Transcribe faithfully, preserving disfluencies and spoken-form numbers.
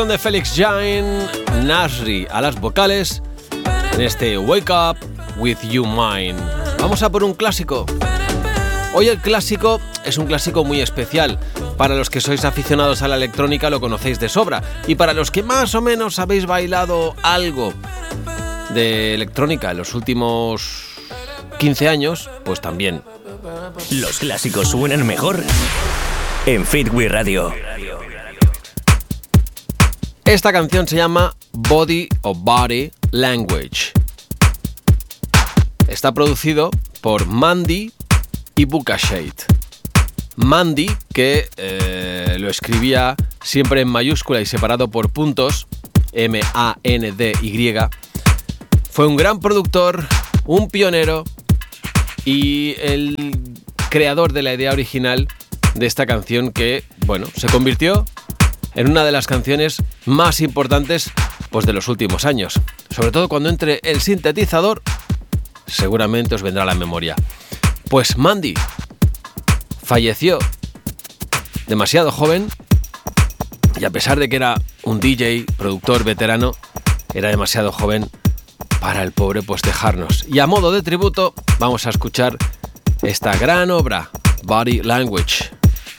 De Felix Jain, Nasri a las vocales en este Wake Up With You Mine. Vamos a por un clásico. Hoy el clásico es un clásico muy especial. Para los que sois aficionados a la electrónica lo conocéis de sobra, y para los que más o menos habéis bailado algo de electrónica en los últimos quince años, pues también. Los clásicos suenan mejor en Fitwi Radio. Esta canción se llama Body or Body Language. Está producido por Mandy y Bukashade. Mandy, que eh, lo escribía siempre en mayúscula y separado por puntos, M A N D Y, fue un gran productor, un pionero y el creador de la idea original de esta canción que, bueno, se convirtió en una de las canciones más importantes, pues, de los últimos años. Sobre todo cuando entre el sintetizador, seguramente os vendrá a la memoria. Pues Mandy falleció demasiado joven y, a pesar de que era un D J, productor veterano, era demasiado joven para el pobre pues dejarnos. Y a modo de tributo vamos a escuchar esta gran obra, Body Language.